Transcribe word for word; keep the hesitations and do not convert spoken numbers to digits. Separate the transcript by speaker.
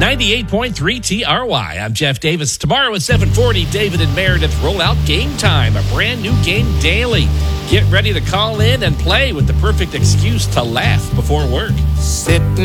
Speaker 1: ninety-eight point three T R Y. I'm Jeff Davis. Tomorrow at seven forty, David and Meredith roll out Game Time, a brand new game daily. Get ready to call in and play with the perfect excuse to laugh before work.
Speaker 2: Sitting